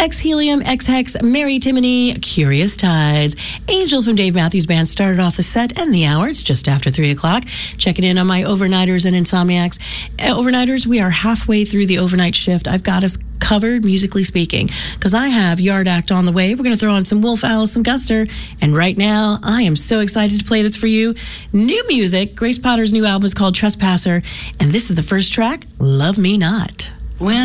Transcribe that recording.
Ex Helium, Ex Hex, Mary Timony, Curious Tides. Angel from Dave Matthews Band started off the set and the hour. It's just after 3 o'clock. Checking in on my overnighters and insomniacs. Overnighters, we are halfway through the overnight shift. I've got us covered, musically speaking, because I have Yard Act on the way. We're going to throw on some Wolf Alice, some Guster, and right now I am so excited to play this for you. New music. Grace Potter's new album is called Trespasser, and this is the first track, Love Me Not. When